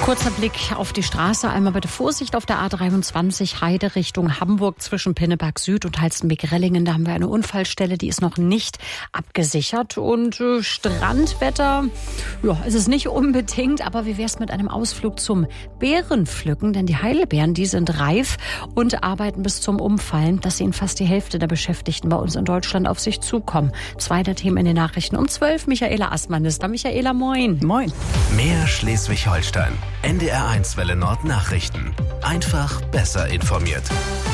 Kurzer Blick auf die Straße. Einmal bitte Vorsicht auf der A23 Heide Richtung Hamburg zwischen Pinneberg Süd und Halstenbek-Rellingen. Da haben wir eine Unfallstelle, die ist noch nicht abgesichert. Und Strandwetter, ja, ist es nicht unbedingt. Aber wie wär's mit einem Ausflug zum Beerenpflücken? Denn die Heidelbeeren, die sind reif und arbeiten bis zum Umfallen. Das sehen fast die Hälfte der Beschäftigten bei uns in Deutschland auf sich zukommen. 2 der Themen in den Nachrichten um 12. Michaela Assmann ist da. Michaela, moin. Moin. Mehr Schleswig-Holstein. NDR1 Welle Nord Nachrichten. Einfach besser informiert.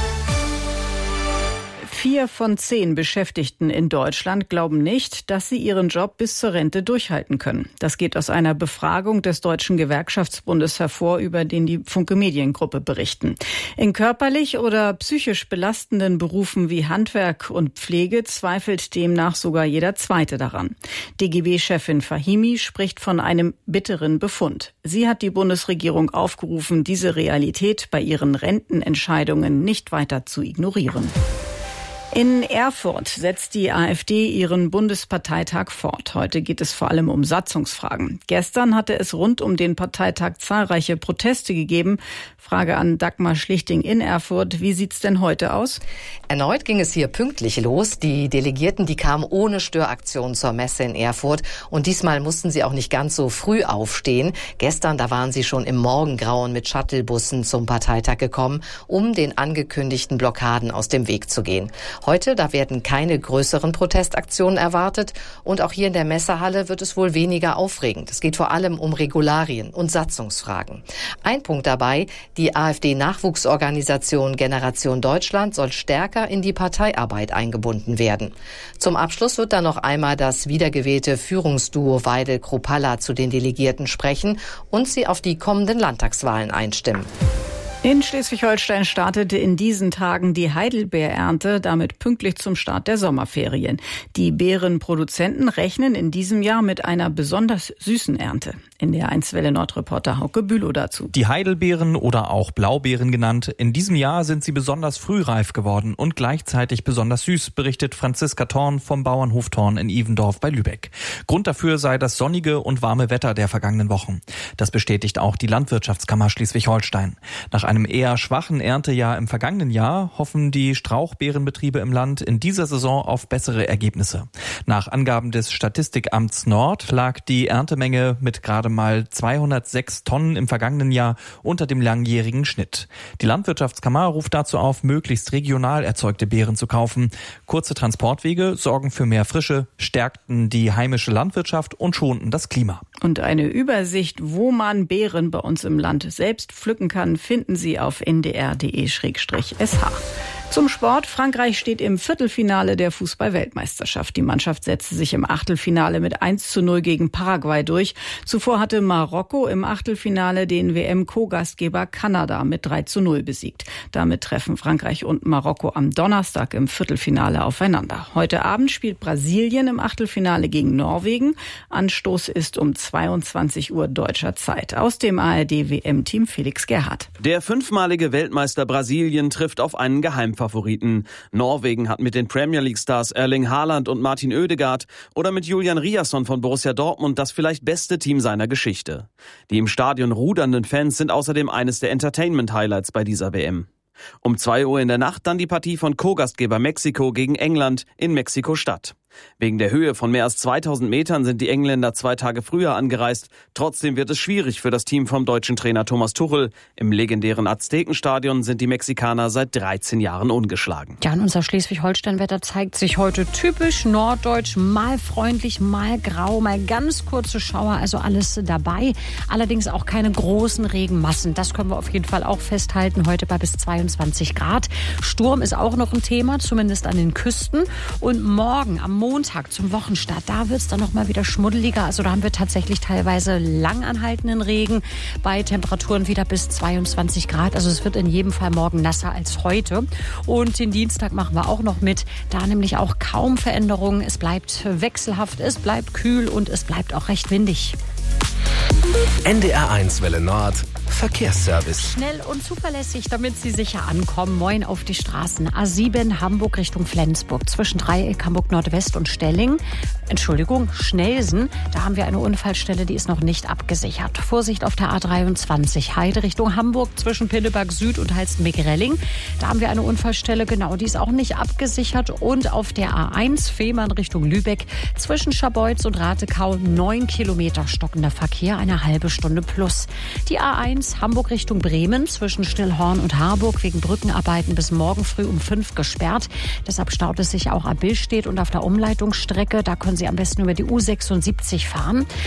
4 von 10 Beschäftigten in Deutschland glauben nicht, dass sie ihren Job bis zur Rente durchhalten können. Das geht aus einer Befragung des Deutschen Gewerkschaftsbundes hervor, über den die Funke Mediengruppe berichten. In körperlich oder psychisch belastenden Berufen wie Handwerk und Pflege zweifelt demnach sogar jeder Zweite daran. DGB-Chefin Fahimi spricht von einem bitteren Befund. Sie hat die Bundesregierung aufgerufen, diese Realität bei ihren Rentenentscheidungen nicht weiter zu ignorieren. In Erfurt setzt die AfD ihren Bundesparteitag fort. Heute geht es vor allem um Satzungsfragen. Gestern hatte es rund um den Parteitag zahlreiche Proteste gegeben. Frage an Dagmar Schlichting in Erfurt. Wie sieht's denn heute aus? Erneut ging es hier pünktlich los. Die Delegierten, die kamen ohne Störaktion zur Messe in Erfurt. Und diesmal mussten sie auch nicht ganz so früh aufstehen. Gestern, da waren sie schon im Morgengrauen mit Shuttlebussen zum Parteitag gekommen, um den angekündigten Blockaden aus dem Weg zu gehen. Heute, da werden keine größeren Protestaktionen erwartet und auch hier in der Messehalle wird es wohl weniger aufregend. Es geht vor allem um Regularien und Satzungsfragen. Ein Punkt dabei, die AfD-Nachwuchsorganisation Generation Deutschland soll stärker in die Parteiarbeit eingebunden werden. Zum Abschluss wird dann noch einmal das wiedergewählte Führungsduo Weidel-Kruppalla zu den Delegierten sprechen und sie auf die kommenden Landtagswahlen einstimmen. In Schleswig-Holstein startete in diesen Tagen die Heidelbeerernte, damit pünktlich zum Start der Sommerferien. Die Beerenproduzenten rechnen in diesem Jahr mit einer besonders süßen Ernte. NDR1 Welle Nord-Reporter Hauke Bülow dazu. Die Heidelbeeren oder auch Blaubeeren genannt, in diesem Jahr sind sie besonders frühreif geworden und gleichzeitig besonders süß, berichtet Franziska Thorn vom Bauernhof Thorn in Ivendorf bei Lübeck. Grund dafür sei das sonnige und warme Wetter der vergangenen Wochen. Das bestätigt auch die Landwirtschaftskammer Schleswig-Holstein. Nach einem eher schwachen Erntejahr im vergangenen Jahr hoffen die Strauchbeerenbetriebe im Land in dieser Saison auf bessere Ergebnisse. Nach Angaben des Statistikamts Nord lag die Erntemenge mit gerade mal 206 Tonnen im vergangenen Jahr unter dem langjährigen Schnitt. Die Landwirtschaftskammer ruft dazu auf, möglichst regional erzeugte Beeren zu kaufen. Kurze Transportwege sorgen für mehr Frische, stärkten die heimische Landwirtschaft und schonten das Klima. Und eine Übersicht, wo man Beeren bei uns im Land selbst pflücken kann, finden Sie auf ndr.de/sh. Zum Sport. Frankreich steht im Viertelfinale der Fußball-Weltmeisterschaft. Die Mannschaft setzte sich im Achtelfinale mit 1:0 gegen Paraguay durch. Zuvor hatte Marokko im Achtelfinale den WM-Co-Gastgeber Kanada mit 3:0 besiegt. Damit treffen Frankreich und Marokko am Donnerstag im Viertelfinale aufeinander. Heute Abend spielt Brasilien im Achtelfinale gegen Norwegen. Anstoß ist um 22 Uhr deutscher Zeit. Aus dem ARD-WM-Team Felix Gerhardt. Der 5-malige Weltmeister Brasilien trifft auf einen Geheimfavoriten. Norwegen hat mit den Premier League-Stars Erling Haaland und Martin Oedegaard oder mit Julian Riasson von Borussia Dortmund das vielleicht beste Team seiner Geschichte. Die im Stadion rudernden Fans sind außerdem eines der Entertainment-Highlights bei dieser WM. Um 2 Uhr in der Nacht dann die Partie von Co-Gastgeber Mexiko gegen England in Mexiko-Stadt. Wegen der Höhe von mehr als 2000 Metern sind die Engländer 2 Tage früher angereist. Trotzdem wird es schwierig für das Team vom deutschen Trainer Thomas Tuchel. Im legendären Aztekenstadion sind die Mexikaner seit 13 Jahren ungeschlagen. Ja, und unser Schleswig-Holstein-Wetter zeigt sich heute typisch norddeutsch, mal freundlich, mal grau, mal ganz kurze Schauer, also alles dabei. Allerdings auch keine großen Regenmassen. Das können wir auf jeden Fall auch festhalten. Heute bei bis 22 Grad. Sturm ist auch noch ein Thema, zumindest an den Küsten. Und morgen am Montag zum Wochenstart, da wird es dann noch mal wieder schmuddeliger. Also da haben wir tatsächlich teilweise lang anhaltenden Regen bei Temperaturen wieder bis 22 Grad. Also es wird in jedem Fall morgen nasser als heute. Und den Dienstag machen wir auch noch mit. Da nämlich auch kaum Veränderungen. Es bleibt wechselhaft, es bleibt kühl und es bleibt auch recht windig. NDR1 Welle Nord Verkehrsservice. Schnell und zuverlässig, damit Sie sicher ankommen. Moin auf die Straßen. A7 Hamburg Richtung Flensburg. Zwischen Dreieck Hamburg Nordwest und Schnelsen. Da haben wir eine Unfallstelle, die ist noch nicht abgesichert. Vorsicht auf der A23 Heide Richtung Hamburg. Zwischen Pinneberg Süd und Halstenbek-Relling. Da haben wir eine Unfallstelle, genau, die ist auch nicht abgesichert. Und auf der A1 Fehmarn Richtung Lübeck. Zwischen Scharbeutz und Ratekau 9 Kilometer stockender Verkehr, eine halbe Stunde plus. Die A1 Hamburg Richtung Bremen zwischen Stillhorn und Harburg wegen Brückenarbeiten bis morgen früh um 5 gesperrt. Deshalb staut es sich auch ab Billstedt und auf der Umleitungsstrecke. Da können Sie am besten über die U76 fahren.